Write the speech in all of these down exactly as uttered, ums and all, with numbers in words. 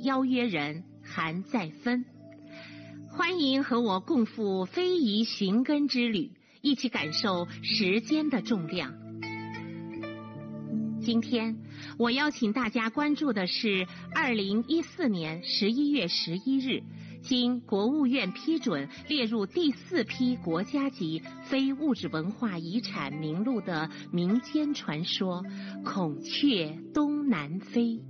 邀约人韩再芬。欢迎和我共赴非遗寻根之旅，一起感受时间的重量。今天我邀请大家关注的是二零一四年十一月十一日经国务院批准列入第四批国家级非物质文化遗产名录的民间传说孔雀东南飞。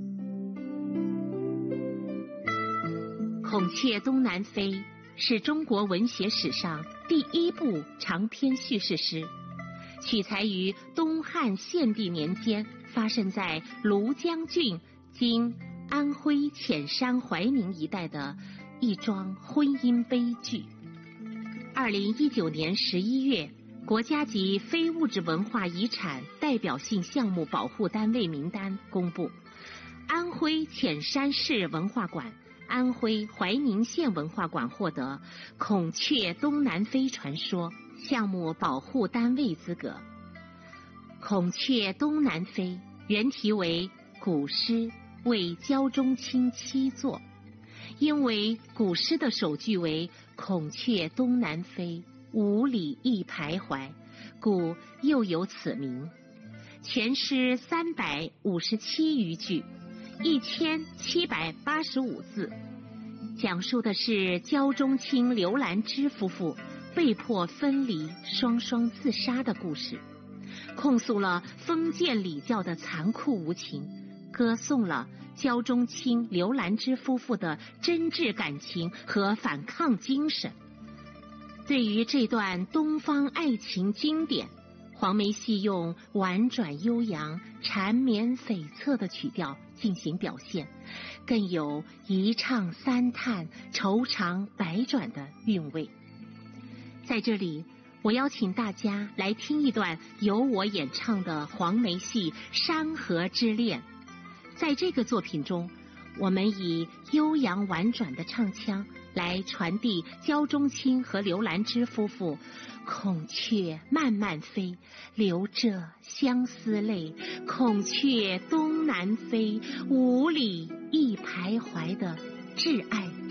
孔雀东南飞是中国文学史上第一部长篇叙事诗，取材于东汉献帝年间发生在庐江郡今安徽潜山怀宁一带的一桩婚姻悲剧。二零一九年十一月，国家级非物质文化遗产代表性项目保护单位名单公布，安徽潜山市文化馆、安徽怀宁县文化馆获得孔雀东南飞传说项目保护单位资格。孔雀东南飞原题为古诗，为焦中卿七作，因为古诗的首句为孔雀东南飞，五里一徘徊，故又有此名。全诗三百五十七余句，一千七百八十五字，讲述的是焦中卿刘兰芝夫妇被迫分离，双双自杀的故事，控诉了封建礼教的残酷无情，歌颂了焦中卿刘兰芝夫妇的真挚感情和反抗精神。对于这段东方爱情经典，黄梅戏用婉转悠扬、缠绵悱恻的曲调进行表现，更有一唱三叹、愁肠百转的韵味。在这里，我邀请大家来听一段由我演唱的黄梅戏《山河之恋》。在这个作品中，我们以悠扬婉转的唱腔来传递焦中卿和刘兰芝夫妇孔雀慢慢飞，流着相思泪，孔雀东南飞，五里一徘徊的挚爱